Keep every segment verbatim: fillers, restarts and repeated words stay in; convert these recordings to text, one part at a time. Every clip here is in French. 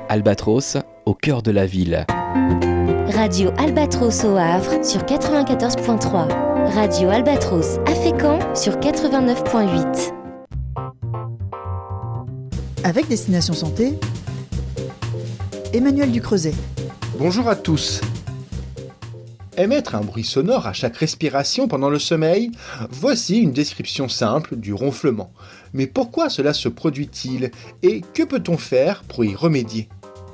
Albatros, au cœur de la ville. Radio Albatros au Havre sur quatre-vingt-quatorze virgule trois. Radio Albatros à Fécamp sur quatre-vingt-neuf virgule huit. Avec Destination Santé, Emmanuel Ducreuset. Bonjour à tous. Émettre un bruit sonore à chaque respiration pendant le sommeil, voici une description simple du ronflement. Mais pourquoi cela se produit-il et que peut-on faire pour y remédier ?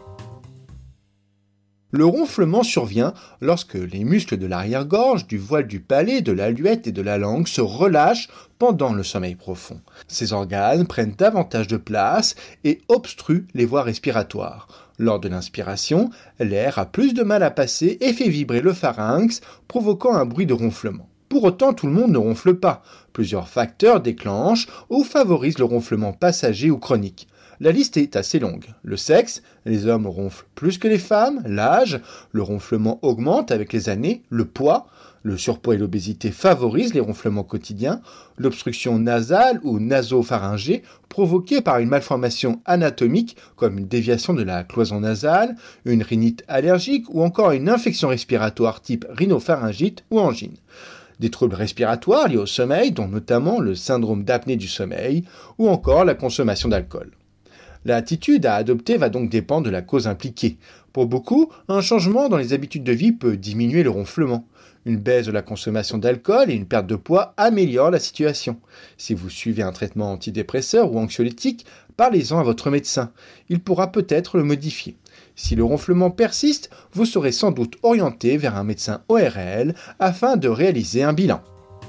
Le ronflement survient lorsque les muscles de l'arrière-gorge, du voile du palais, de la luette et de la langue se relâchent pendant le sommeil profond. Ces organes prennent davantage de place et obstruent les voies respiratoires. Lors de l'inspiration, l'air a plus de mal à passer et fait vibrer le pharynx, provoquant un bruit de ronflement. Pour autant, tout le monde ne ronfle pas. Plusieurs facteurs déclenchent ou favorisent le ronflement passager ou chronique. La liste est assez longue. Le sexe, les hommes ronflent plus que les femmes, l'âge, le ronflement augmente avec les années, le poids, le surpoids et l'obésité favorisent les ronflements quotidiens, l'obstruction nasale ou nasopharyngée provoquée par une malformation anatomique comme une déviation de la cloison nasale, une rhinite allergique ou encore une infection respiratoire type rhinopharyngite ou angine. Des troubles respiratoires liés au sommeil, dont notamment le syndrome d'apnée du sommeil ou encore la consommation d'alcool. L'attitude à adopter va donc dépendre de la cause impliquée. Pour beaucoup, un changement dans les habitudes de vie peut diminuer le ronflement. Une baisse de la consommation d'alcool et une perte de poids améliorent la situation. Si vous suivez un traitement antidépresseur ou anxiolytique, parlez-en à votre médecin. Il pourra peut-être le modifier. Si le ronflement persiste, vous serez sans doute orienté vers un médecin O R L afin de réaliser un bilan.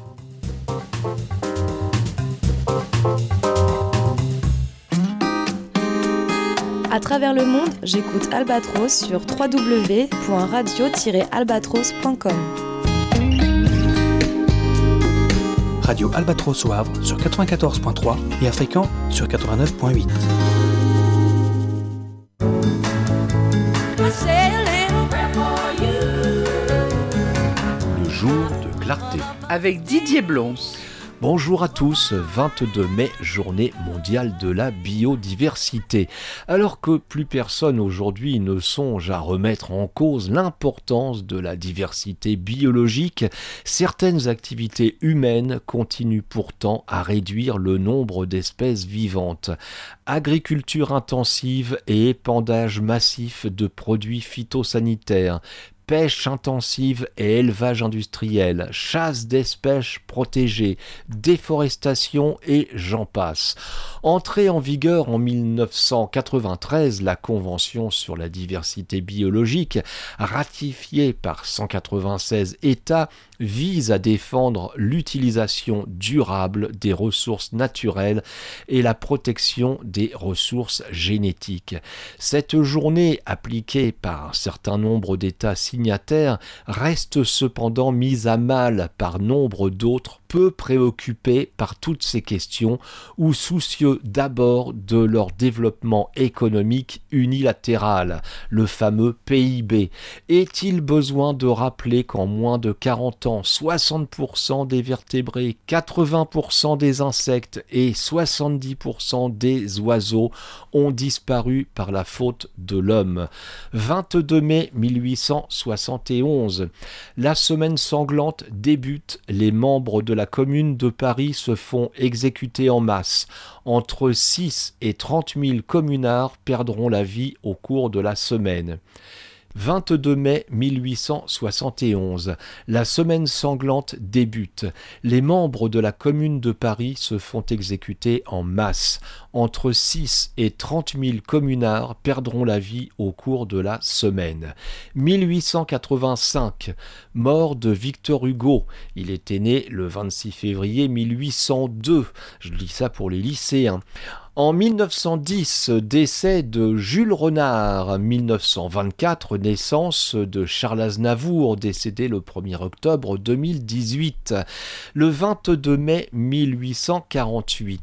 À travers le monde, j'écoute Albatros sur w w w point radio tiret albatros point com. Radio Albatros au Havre sur quatre-vingt-quatorze virgule trois et à Fécamp sur quatre-vingt-neuf virgule huit. Le jour de clarté. Avec Didier Blons. Bonjour à tous, vingt-deux mai, journée mondiale de la biodiversité. Alors que plus personne aujourd'hui ne songe à remettre en cause l'importance de la diversité biologique, certaines activités humaines continuent pourtant à réduire le nombre d'espèces vivantes. Agriculture intensive et épandage massif de produits phytosanitaires, pêche intensive et élevage industriel, chasse d'espèces protégées, déforestation et j'en passe. Entrée en vigueur en mille neuf cent quatre-vingt-treize, la Convention sur la diversité biologique, ratifiée par cent quatre-vingt-seize États, vise à défendre l'utilisation durable des ressources naturelles et la protection des ressources génétiques. Cette journée, appliquée par un certain nombre d'États signataires, reste cependant mise à mal par nombre d'autres peu préoccupés par toutes ces questions ou soucieux d'abord de leur développement économique unilatéral, le fameux P I B. Est-il besoin de rappeler qu'en moins de quarante ans, soixante pour cent des vertébrés, quatre-vingts pour cent des insectes et soixante-dix pour cent des oiseaux ont disparu par la faute de l'homme. vingt-deux mai mille huit cent soixante et onze. La semaine sanglante débute. Les membres de la Commune de Paris se font exécuter en masse. Entre six et trente mille communards perdront la vie au cours de la semaine. vingt-deux mai mille huit cent soixante et onze. La semaine sanglante débute. Les membres de la Commune de Paris se font exécuter en masse. Entre six et trente mille communards perdront la vie au cours de la semaine. mille huit cent quatre-vingt-cinq. Mort de Victor Hugo. Il était né le vingt-six février mille huit cent deux. Je lis ça pour les lycéens. En mille neuf cent dix, décès de Jules Renard. mille neuf cent vingt-quatre, naissance de Charles Aznavour, décédé le premier octobre deux mille dix-huit. Le vingt-deux mai mille huit cent quarante-huit,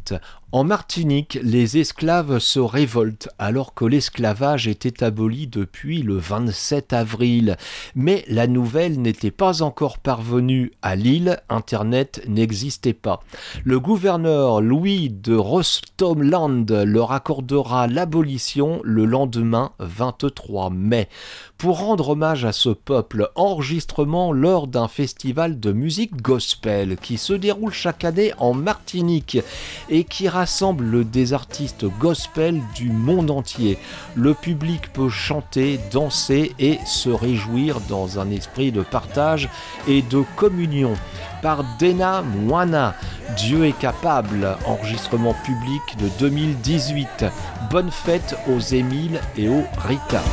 En Martinique, les esclaves se révoltent alors que l'esclavage était aboli depuis le vingt-sept avril. Mais la nouvelle n'était pas encore parvenue à l'île, Internet n'existait pas. Le gouverneur Louis de Rostomland leur accordera l'abolition le lendemain vingt-trois mai. Pour rendre hommage à ce peuple, enregistrement lors d'un festival de musique gospel qui se déroule chaque année en Martinique et qui rassemble des artistes gospel du monde entier. Le public peut chanter, danser et se réjouir dans un esprit de partage et de communion. Par Dena Moana, Dieu est capable, enregistrement public de deux mille dix-huit. Bonne fête aux Émile et aux Rita.